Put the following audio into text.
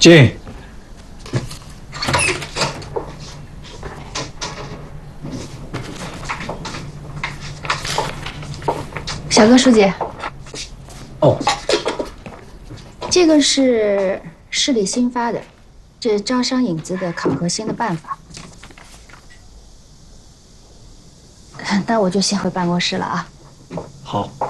进。 小哥，书记。 哦。 这个是市里新发的，这招商引资的考核新的办法。那我就先回办公室了啊。 好。